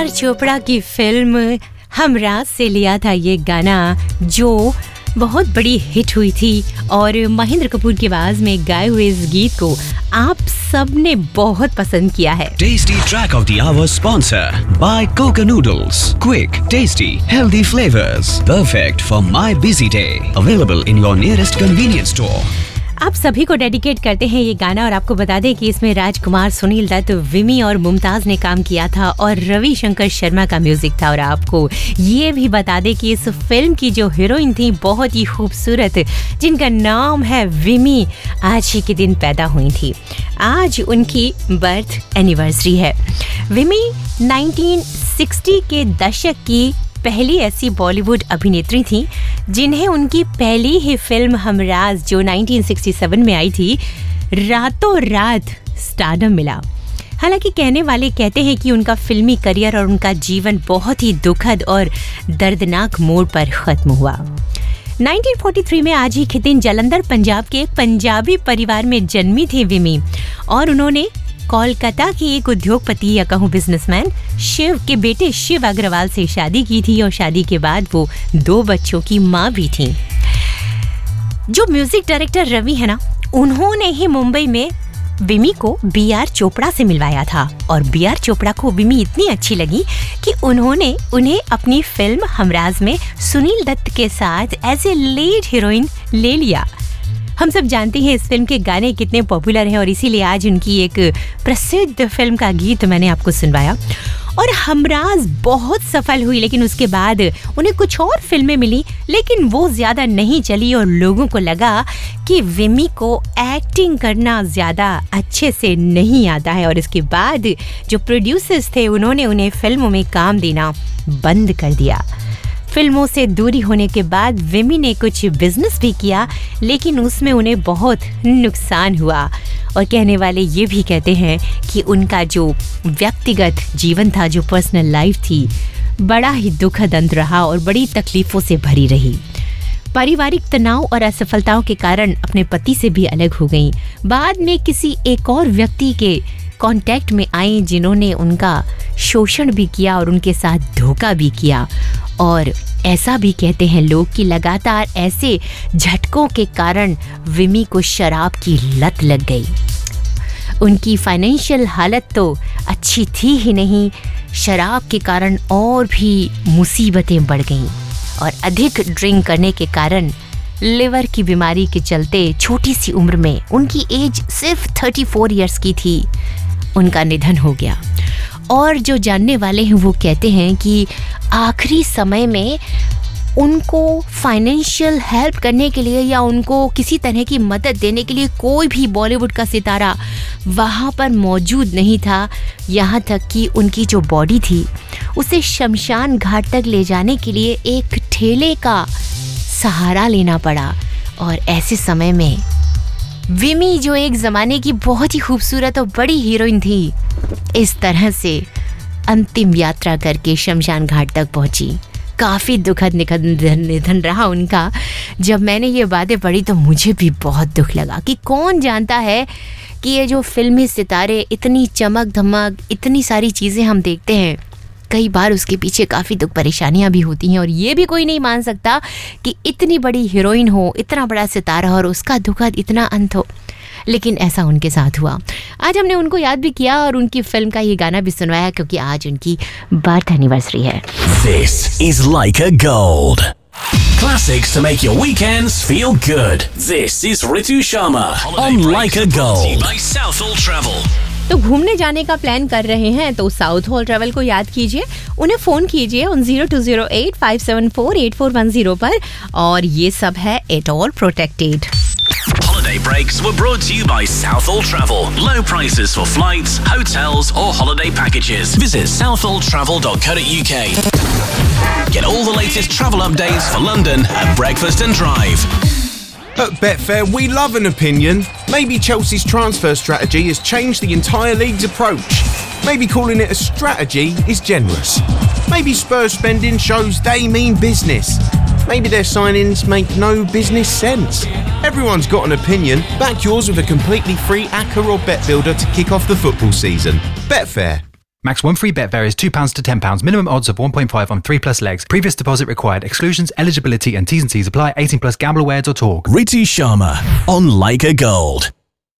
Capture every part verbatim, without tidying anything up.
Are Chopra की film Humraaz से लिया था ये गाना, जो बहुत बड़ी हिट हुई थी और महेंद्र कपूर की आवाज में गाए हुए इस गीत को आप सब ने बहुत पसंद किया है। Tasty Track of the Hour sponsor by Coca Noodles. Quick, tasty, healthy flavors. Perfect for my busy day. Available in your nearest convenience store. आप सभी को डेडिकेट करते हैं ये गाना और आपको बता दें कि इसमें राजकुमार, सुनील दत्त, विमी और मुमताज ने काम किया था और रवि शंकर शर्मा का म्यूजिक था। और आपको ये भी बता दें कि इस फिल्म की जो हीरोइन थी बहुत ही खूबसूरत, जिनका नाम है विमी, आज ही के दिन पैदा हुई थी। आज उनकी बर्थ एनिवर्सरी है। विमी नाइनटीन सिक्सटी के दशक की पहली ऐसी बॉलीवुड अभिनेत्री थी जिन्हें उनकी पहली ही फिल्म हमराज, जो नाइनटीन सिक्सटी सेवन में आई थी, रातों रात स्टारडम मिला। हालांकि कहने वाले कहते हैं कि उनका फिल्मी करियर और उनका जीवन बहुत ही दुखद और दर्दनाक मोड़ पर खत्म हुआ। नाइनटीन फोर्टी थ्री में आज ही के दिन जालंधर पंजाब के एक पंजाबी परिवार में जन्मी थी विमी और उन्होंने कोलकाता के एक उद्योगपति या कहूँ बिजनेसमैन शिव के बेटे शिव अग्रवाल से शादी की थी और शादी के बाद वो दो बच्चों की माँ भी थी। जो म्यूजिक डायरेक्टर रवि है ना, उन्होंने ही मुंबई में विमी को बी आर चोपड़ा से मिलवाया था और बी आर चोपड़ा को विमी इतनी अच्छी लगी कि उन्होंने उन्हें अपनी फिल्म हमराज में सुनील दत्त के साथ एज ए लीड हीरोइन ले लिया। हम सब जानते हैं इस फिल्म के गाने कितने पॉपुलर हैं और इसीलिए आज उनकी एक प्रसिद्ध फिल्म का गीत मैंने आपको सुनवाया। और हमराज बहुत सफल हुई, लेकिन उसके बाद उन्हें कुछ और फिल्में मिली, लेकिन वो ज़्यादा नहीं चली और लोगों को लगा कि विमी को एक्टिंग करना ज़्यादा अच्छे से नहीं आता है। और इसके बाद जो प्रोड्यूसर्स थे उन्होंने उन्हें फिल्मों में काम देना बंद कर दिया। फिल्मों से दूरी होने के बाद विमी ने कुछ बिजनेस भी किया, लेकिन उसमें उन्हें बहुत नुकसान हुआ। और कहने वाले ये भी कहते हैं कि उनका जो व्यक्तिगत जीवन था, जो पर्सनल लाइफ थी, बड़ा ही दुखद अंत रहा और बड़ी तकलीफों से भरी रही। पारिवारिक तनाव और असफलताओं के कारण अपने पति से भी अलग हो गई। बाद में किसी एक और व्यक्ति के कांटेक्ट में आई जिन्होंने उनका शोषण भी किया और उनके साथ धोखा भी किया। और ऐसा भी कहते हैं लोग कि लगातार ऐसे झटकों के कारण विमी को शराब की लत लग गई। उनकी फाइनेंशियल हालत तो अच्छी थी ही नहीं, शराब के कारण और भी मुसीबतें बढ़ गईं और अधिक ड्रिंक करने के कारण लिवर की बीमारी के चलते छोटी सी उम्र में, उनकी एज सिर्फ थर्टी फोर इयर्स की थी, उनका निधन हो गया। और जो जानने वाले हैं वो कहते हैं कि आखिरी समय में उनको फाइनेंशियल हेल्प करने के लिए या उनको किसी तरह की मदद देने के लिए कोई भी बॉलीवुड का सितारा वहाँ पर मौजूद नहीं था। यहाँ तक कि उनकी जो बॉडी थी उसे शमशान घाट तक ले जाने के लिए एक ठेले का सहारा लेना पड़ा। और ऐसे समय में विमी, जो एक ज़माने की बहुत ही खूबसूरत और बड़ी हीरोइन थी, इस तरह से अंतिम यात्रा करके शमशान घाट तक पहुंची। काफ़ी दुखद निधन रहा उनका। जब मैंने ये बातें पढ़ी तो मुझे भी बहुत दुख लगा कि कौन जानता है कि ये जो फिल्मी सितारे, इतनी चमक धमक, इतनी सारी चीज़ें हम देखते हैं, कई बार उसके पीछे काफ़ी दुख परेशानियां भी होती हैं। और ये भी कोई नहीं मान सकता कि इतनी बड़ी हीरोइन हो, इतना बड़ा सितारा और उसका दुखद इतना अंत हो, लेकिन ऐसा उनके साथ हुआ। आज हमने उनको याद भी किया और उनकी फिल्म का ये गाना भी सुनवाया क्योंकि आज उनकी बर्थ एनिवर्सरी है। This is Leica Gold. Classics to make your weekends feel good. This is Ritu Sharma on Leica Gold by Southall Travel. तो घूमने जाने का प्लान कर रहे हैं तो साउथ हॉल ट्रैवल को याद कीजिए, उन्हें फ़ोन कीजिए उन zero two zero eight five seven four eight four one zero पर। और ये सब है it all protected. Holiday breaks were brought to you by Southall Travel. Low prices for flights, hotels or holiday packages. Visit southall travel dot co dot uk. Get all the latest travel updates for London at Breakfast and Drive. At Betfair, we love an opinion. Maybe Chelsea's transfer strategy has changed the entire league's approach. Maybe calling it a strategy is generous. Maybe Spurs spending shows they mean business. Maybe their signings make no business sense. Everyone's got an opinion. Back yours with a completely free A C C A or Bet Builder to kick off the football season. Betfair. Max one free bet varies two pounds to ten pounds. Minimum odds of one point five on three plus legs. Previous deposit required. Exclusions, eligibility and T's and C's apply. eighteen plus. Gamble aware dot org. Ritu Sharma on Leica Gold.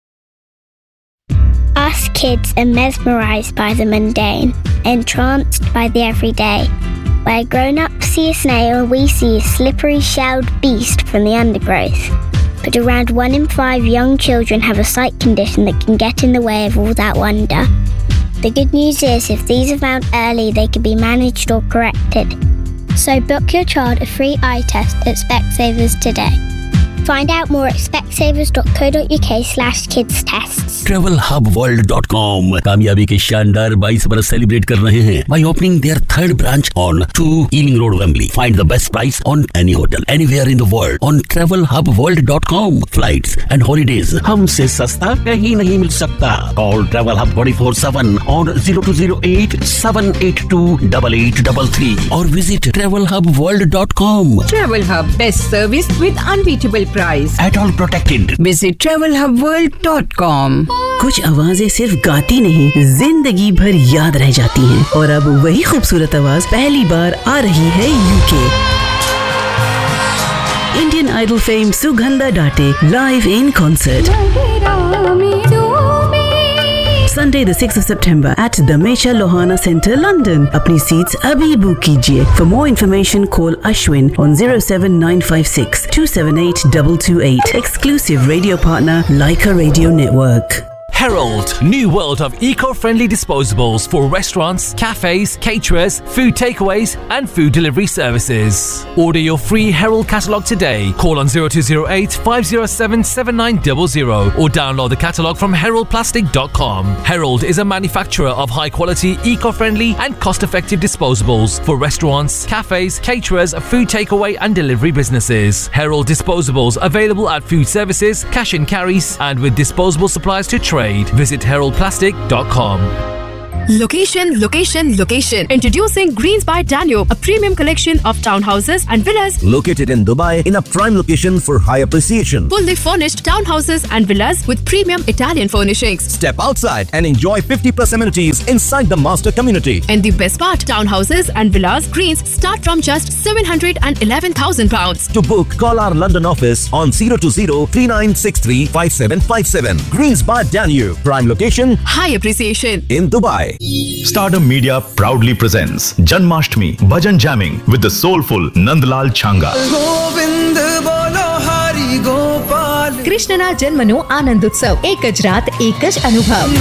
Us kids are mesmerised by the mundane, entranced by the everyday. Where grown-ups see a snail, we see a slippery shelled beast from the undergrowth. But around one in five young children have a sight condition that can get in the way of all that wonder. The good news is, if these are found early, they can be managed or corrected. So book your child a free eye test at Specsavers today. Find out more at specsavers.co.uk slash kids tests. travel hub world dot com कामयाबी के शानदार बाईस बरस celebrate कर रहे हैं by opening their third branch on two Ealing Road, Wembley. Find the best price on any hotel anywhere in the world on travel hub world dot com. Flights and holidays हमसे सस्ता कहीं नहीं मिल सकता. Call Travel Hub twenty-four seven on zero two zero eight seven eight two eight eight three three or visit travel hub world dot com. Travel Hub, best service with unbeatable price. At all protected. Visit travel hub world dot com. कुछ आवाजें सिर्फ गाती नहीं, जिंदगी भर याद रह जाती हैं। और अब वही खूबसूरत आवाज पहली बार आ रही है UK. Indian idol fame Sugandha डाटे live in concert Sunday the sixth of September at the Mecha Lohana Centre, London. अपनी seats अभी book कीजिए. For more information, call Ashwin on zero seven nine five six two seven eight two two eight. Exclusive radio partner, Leica Radio Network. Herald, new world of eco-friendly disposables for restaurants, cafes, caterers, food takeaways and food delivery services. Order your free Herald catalogue today. Call on zero two zero eight five zero seven seven nine zero zero or download the catalogue from herald plastic dot com. Herald is a manufacturer of high-quality, eco-friendly and cost-effective disposables for restaurants, cafes, caterers, food takeaway and delivery businesses. Herald disposables available at food services, cash and carries and with disposable supplies to trade. Visit herald plastic dot com. Location, location, location. Introducing Greens by Danube, a premium collection of townhouses and villas located in Dubai in a prime location for high appreciation. Fully furnished townhouses and villas with premium Italian furnishings. Step outside and enjoy fifty plus amenities inside the master community. And the best part, townhouses and villas Greens start from just seven hundred eleven thousand pounds. To book, call our London office on zero two zero three nine six three five seven five seven. Greens by Danube, prime location, high appreciation in Dubai. Stardom Media proudly presents Janmashtami Bhajan Jamming with the soulful Nandlal Changa. कृष्णना जन्मनो आनंद उत्सव एकज रात एकज अनुभव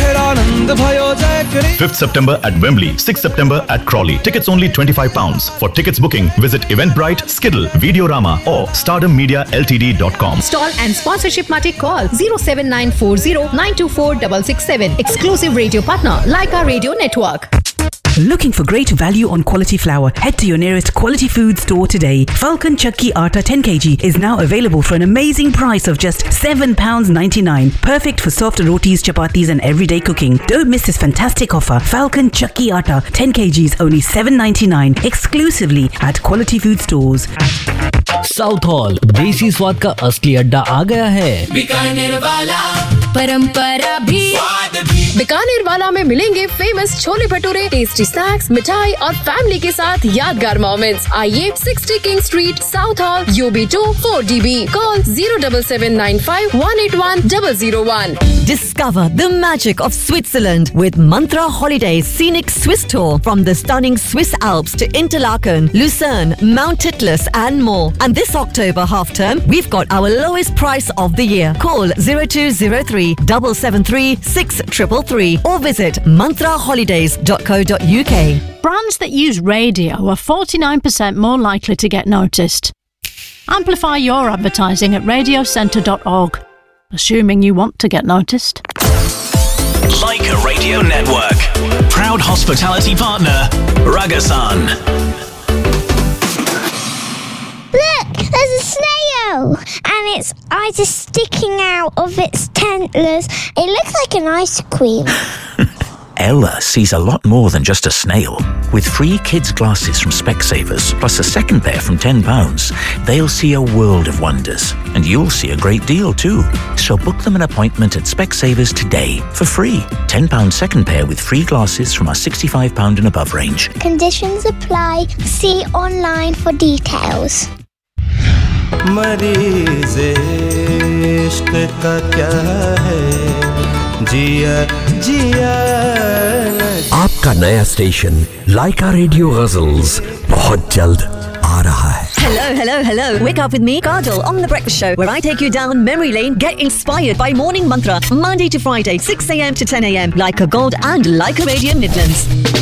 fifth September at Wembley, sixth September at Crawley. Tickets only twenty-five pounds. For tickets booking, visit Eventbrite, Skiddle, Videorama or stardom media l t d dot com. Stall and sponsorship માટે call zero seven nine four zero nine two four six six seven. Exclusive radio partner Leica Radio Network. Looking for great value on quality flour? Head to your nearest quality food store today. Falcon Chakki Atta ten kilograms is now available for an amazing price of just seven pounds ninety-nine. Perfect for soft rotis, chapatis and everyday cooking. Don't miss this fantastic offer. Falcon Chakki Atta ten kilograms only seven ninety-nine. Exclusively at quality food stores. South hall देसी स्वाद का असली अड्डा आ गया है. बीकानेर वाला परंपरा भी बीकानेर वाला में मिलेंगे famous chole bhature, tasty snacks, मिठाई और फैमिली के साथ यादगार मोमेंट्स. आइए sixty king street, south hall, U B two four D B. Call zero seven seven nine five one eight one zero zero one. Discover the magic of Switzerland with Mantra Holidays Scenic Swiss Tour from the stunning Swiss Alps to Interlaken, Lucerne, Mount Titlis and more. And this October half term, we've got our lowest price of the year. Call zero two zero three seven seven three six three three or visit mantra holidays dot co dot U K. Brands that use radio are forty-nine percent more likely to get noticed. Amplify your advertising at radio centre dot org, assuming you want to get noticed. Leica Radio Network. Proud hospitality partner, Ragasan. Look, there's a snail, and its eyes are sticking out of its antlers. It looks like an ice cream. Ella sees a lot more than just a snail. With free kids' glasses from Specsavers, plus a second pair from ten pounds, they'll see a world of wonders. And you'll see a great deal too. So book them an appointment at Specsavers today for free. ten pounds second pair with free glasses from our sixty-five pounds and above range. Conditions apply. See online for details. मरीज़ इश्क का क्या है जिया जिया आपका नया station लाइका radio ghazals बहुत जल्द आ रहा है. Hello, hello, hello. Wake up with me, Kajal, on The Breakfast Show, where I take you down memory lane, get inspired by Morning Mantra, Monday to Friday, six a.m. to ten a.m. Like a Gold and Like a Radio Midlands.